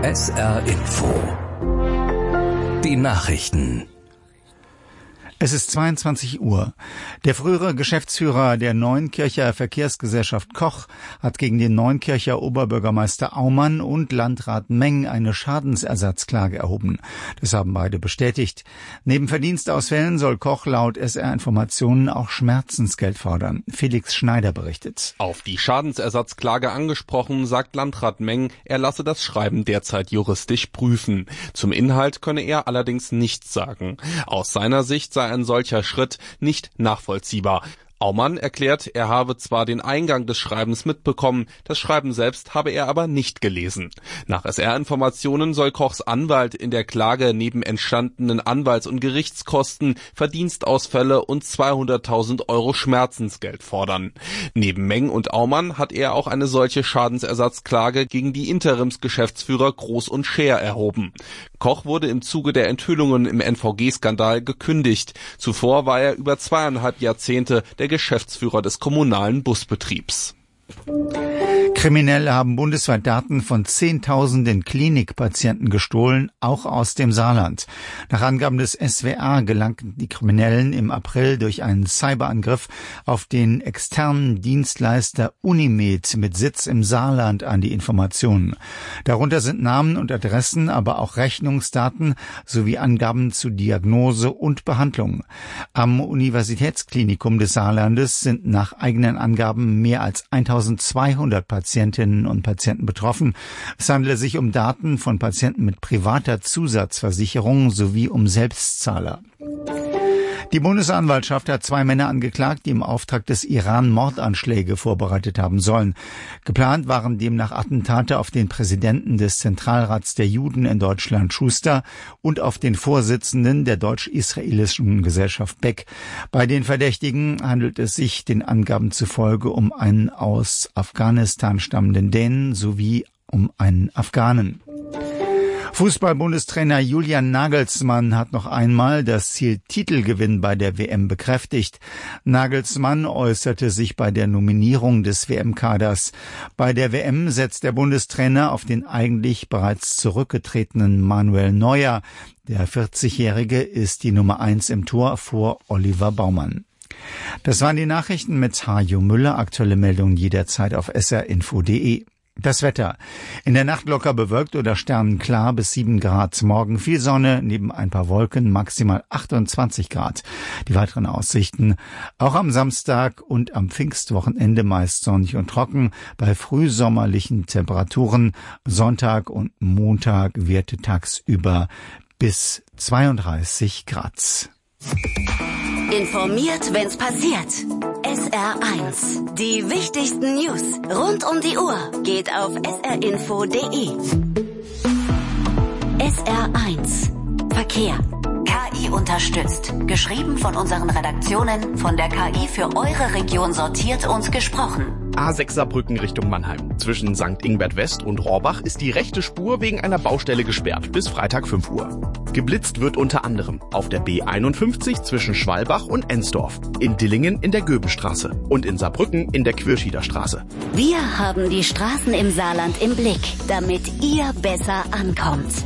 SR Info. Die Nachrichten. Es ist 22 Uhr. Der frühere Geschäftsführer der Neunkircher Verkehrsgesellschaft Koch hat gegen den Neunkircher Oberbürgermeister Aumann und Landrat Meng eine Schadensersatzklage erhoben. Das haben beide bestätigt. Neben Verdienstausfällen soll Koch laut SR-Informationen auch Schmerzensgeld fordern. Felix Schneider berichtet. Auf die Schadensersatzklage angesprochen, sagt Landrat Meng, er lasse das Schreiben derzeit juristisch prüfen. Zum Inhalt könne er allerdings nichts sagen. Aus seiner Sicht sei ein solcher Schritt nicht nachvollziehbar. Aumann erklärt, er habe zwar den Eingang des Schreibens mitbekommen, das Schreiben selbst habe er aber nicht gelesen. Nach SR-Informationen soll Kochs Anwalt in der Klage neben entstandenen Anwalts- und Gerichtskosten Verdienstausfälle und 200.000 € Schmerzensgeld fordern. Neben Meng und Aumann hat er auch eine solche Schadensersatzklage gegen die Interimsgeschäftsführer Groß und Scheer erhoben. Koch wurde im Zuge der Enthüllungen im NVG-Skandal gekündigt. Zuvor war er über 2,5 Jahrzehnte der Geschäftsführer des kommunalen Busbetriebs. Kriminelle haben bundesweit Daten von Zehntausenden Klinikpatienten gestohlen, auch aus dem Saarland. Nach Angaben des SWR gelangten die Kriminellen im April durch einen Cyberangriff auf den externen Dienstleister Unimed mit Sitz im Saarland an die Informationen. Darunter sind Namen und Adressen, aber auch Rechnungsdaten sowie Angaben zu Diagnose und Behandlung. Am Universitätsklinikum des Saarlandes sind nach eigenen Angaben mehr als 1200 Patientinnen und Patienten betroffen. Es handele sich um Daten von Patienten mit privater Zusatzversicherung sowie um Selbstzahler. Die Bundesanwaltschaft hat 2 Männer angeklagt, die im Auftrag des Iran Mordanschläge vorbereitet haben sollen. Geplant waren demnach Attentate auf den Präsidenten des Zentralrats der Juden in Deutschland, Schuster, und auf den Vorsitzenden der deutsch-israelischen Gesellschaft, Beck. Bei den Verdächtigen handelt es sich den Angaben zufolge um einen aus Afghanistan stammenden Dänen sowie um einen Afghanen. Fußball-Bundestrainer Julian Nagelsmann hat noch einmal das Ziel Titelgewinn bei der WM bekräftigt. Nagelsmann äußerte sich bei der Nominierung des WM-Kaders. Bei der WM setzt der Bundestrainer auf den eigentlich bereits zurückgetretenen Manuel Neuer. Der 40-Jährige ist die Nummer 1 im Tor vor Oliver Baumann. Das waren die Nachrichten mit Hajo Müller. Aktuelle Meldungen jederzeit auf srinfo.de. Das Wetter. In der Nacht locker bewölkt oder sternenklar bis 7 Grad. Morgen viel Sonne, neben ein paar Wolken, maximal 28 Grad. Die weiteren Aussichten. Auch am Samstag und am Pfingstwochenende meist sonnig und trocken. Bei frühsommerlichen Temperaturen. Sonntag und Montag Werte tagsüber bis 32 Grad. Informiert, wenn's passiert. SR1. Die wichtigsten News rund um die Uhr geht auf srinfo.de. SR1. Verkehr. KI unterstützt. Geschrieben von unseren Redaktionen, von der KI für eure Region sortiert und gesprochen. A6 Saarbrücken Richtung Mannheim. Zwischen St. Ingbert West und Rohrbach ist die rechte Spur wegen einer Baustelle gesperrt bis Freitag 5 Uhr. Geblitzt wird unter anderem auf der B51 zwischen Schwalbach und Ensdorf, in Dillingen in der Göbenstraße und in Saarbrücken in der Quirschieder Straße. Wir haben die Straßen im Saarland im Blick, damit ihr besser ankommt.